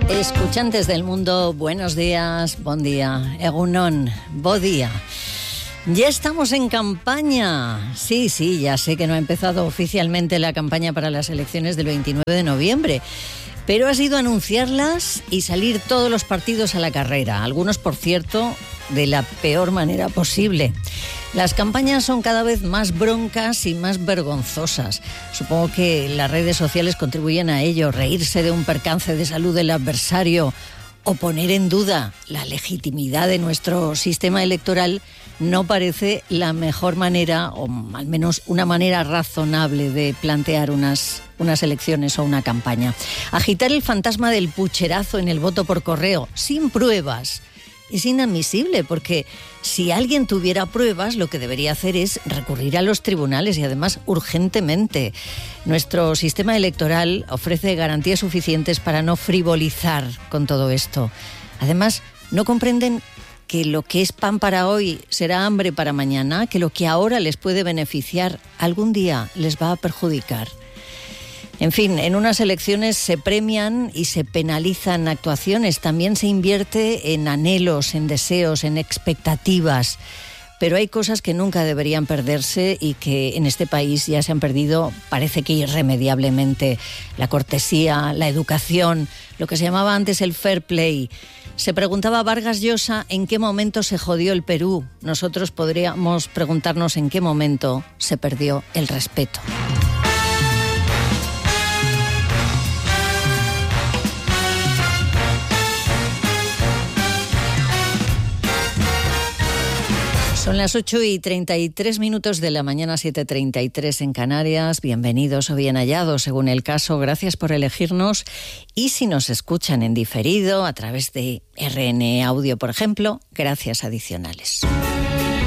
Escuchantes del mundo, buenos días, bon día, egunon, bo día. Ya estamos en campaña. Sí, ya sé que no ha empezado oficialmente la campaña para las elecciones del 29 de noviembre, pero ha sido anunciarlas y salir todos los partidos a la carrera, algunos, por cierto, de la peor manera posible. Las campañas son cada vez más broncas y más vergonzosas. Supongo que las redes sociales contribuyen a ello, reírse de un percance de salud del adversario o poner en duda la legitimidad de nuestro sistema electoral no parece la mejor manera, o al menos una manera razonable de plantear unas elecciones o una campaña. Agitar el fantasma del pucherazo en el voto por correo, sin pruebas, es inadmisible, porque si alguien tuviera pruebas, lo que debería hacer es recurrir a los tribunales, y además urgentemente. Nuestro sistema electoral ofrece garantías suficientes para no frivolizar con todo esto. Además, no comprenden que lo que es pan para hoy será hambre para mañana, que lo que ahora les puede beneficiar algún día les va a perjudicar. En fin, en unas elecciones se premian y se penalizan actuaciones, también se invierte en anhelos, en deseos, en expectativas, pero hay cosas que nunca deberían perderse y que en este país ya se han perdido, parece que irremediablemente: la cortesía, la educación, lo que se llamaba antes el fair play. Se preguntaba Vargas Llosa en qué momento se jodió el Perú. Nosotros podríamos preguntarnos en qué momento se perdió el respeto. Son las 8:33 de la mañana, 7:33 en Canarias. Bienvenidos o bien hallados, según el caso. Gracias por elegirnos. Y si nos escuchan en diferido, a través de RN Audio, por ejemplo, gracias adicionales.